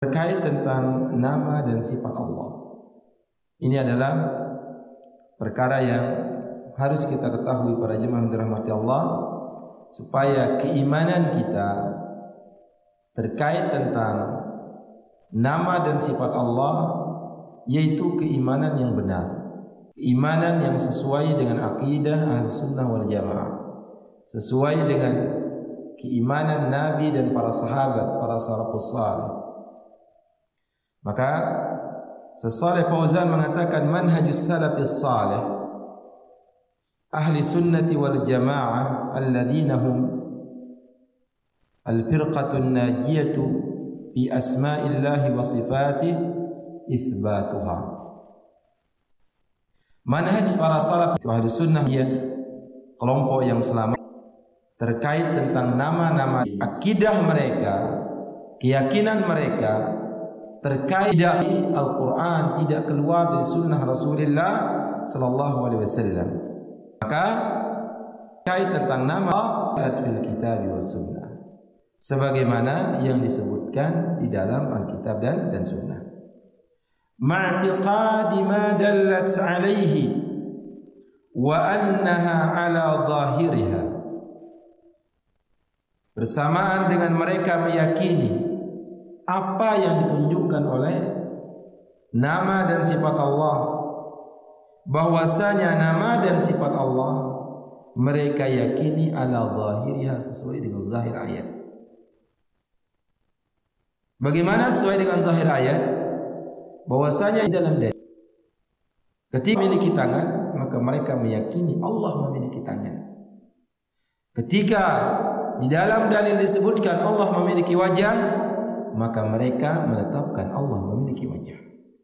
terkait tentang nama dan sifat Allah. Ini adalah perkara yang harus kita ketahui para jemaah yang dirahmati Allah, supaya keimanan kita terkait tentang nama dan sifat Allah yaitu keimanan yang benar, keimanan yang sesuai dengan akidah Ahlussunnah wal Jamaah, sesuai dengan keimanan Nabi dan para sahabat, para salafus salih. Maka Syekh Fauzan mengatakan manhajus salafis salih ahli sunnati wal jamaah alladhina hum al-firqatun najiyatu bi asma'illahi wa sifatih itsbatuha. Manhaj para salaf ahli sunnah ya kelompok yang selamat terkait tentang nama-nama, akidah mereka, keyakinan mereka terkait dari Al-Quran, tidak keluar dari sunnah Rasulullah sallallahu alaihi wasallam. Maka terkait tentang nama fil kitab wa sunnah, sebagaimana yang disebutkan di dalam Alkitab dan sunnah. Ma'tiqadi ma dallat alaihi wa annaha ala zahiriha, bersamaan dengan mereka meyakini apa yang ditunjukkan oleh nama dan sifat Allah, bahwasanya nama dan sifat Allah mereka yakini ala zahiriha, sesuai dengan zahir ayat. Bagaimana sesuai dengan zahir ayat? Bahwasanya dalam dalil ketika memiliki tangan, maka mereka meyakini Allah memiliki tangan. Ketika di dalam dalil disebutkan Allah memiliki wajah, maka mereka menetapkan Allah memiliki wajah.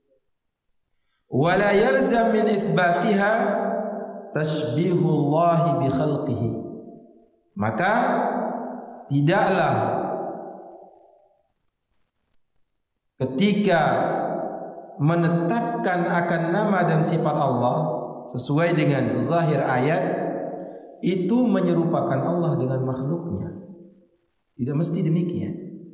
Wala yalzam min itsbatiha tashbihullah bi khalqihi, maka tidaklah ketika menetapkan akan nama dan sifat Allah sesuai dengan zahir ayat itu menyerupakan Allah dengan makhluknya. Tidak mesti demikian.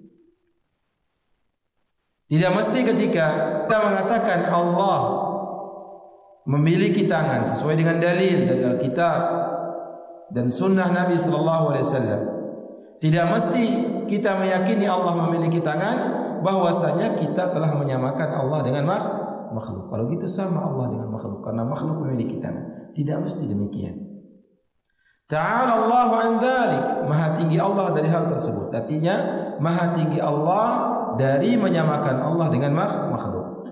Tidak mesti ketika kita mengatakan Allah memiliki tangan sesuai dengan dalil dari Alkitab dan sunnah Nabi sallallahu alaihi wasallam, tidak mesti kita meyakini Allah memiliki tangan, bahwasanya kita telah menyamakan Allah dengan makhluk. Kalau gitu sama Allah dengan makhluk, karena makhluk memiliki tangan. Tidak mesti demikian. Ta'ala Allahu an dzalik, maha tinggi Allah dari hal tersebut. Artinya maha tinggi Allah dari menyamakan Allah dengan makhluk.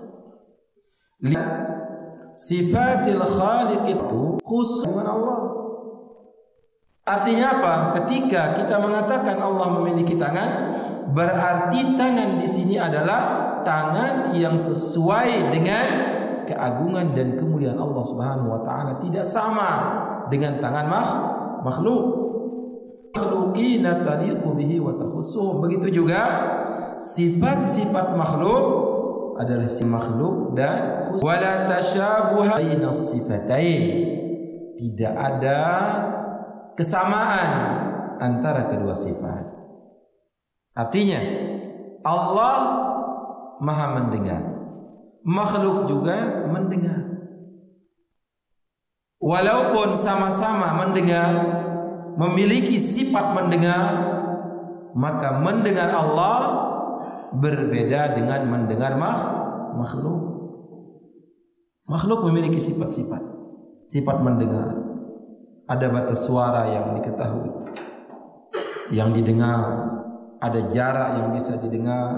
Sifatil khaliq itu khusus dengan Allah. Artinya apa? Ketika kita mengatakan Allah memiliki tangan, berarti tangan di sini adalah tangan yang sesuai dengan keagungan dan kemuliaan Allah Subhanahu wa taala, tidak sama dengan tangan makhluk. Makhluqina taliqu bihi wa takhussuhum. Begitu juga sifat-sifat makhluk adalah si makhluk dan khusus. Wala tasyabuha bainas sifatain, tidak ada kesamaan antara kedua sifat. Artinya Allah maha mendengar, makhluk juga mendengar. Walaupun sama-sama mendengar, memiliki sifat mendengar, maka mendengar Allah berbeda dengan mendengar makhluk. Makhluk memiliki sifat-sifat, sifat mendengar. Ada batas suara yang diketahui, yang didengar, ada jarak yang bisa didengar,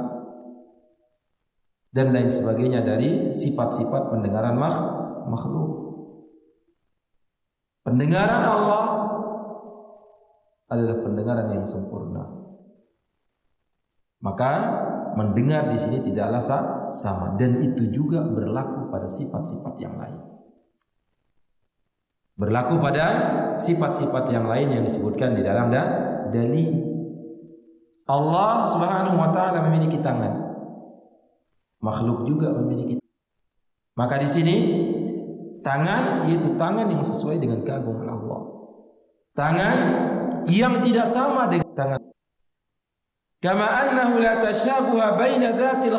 dan lain sebagainya dari sifat-sifat pendengaran makhluk. Pendengaran Allah adalah pendengaran yang sempurna. Maka mendengar di sini tidaklah sama, dan itu juga berlaku pada sifat-sifat yang lain. Berlaku pada sifat-sifat yang lain yang disebutkan di dalam dalil. Allah Subhanahu wa taala memiliki tangan. Makhluk juga memiliki. Maka di sini tangan yaitu tangan yang sesuai dengan keagungan Allah. Tangan yang tidak sama dengan tangan. Kama annahu la tashabuha baina dzatil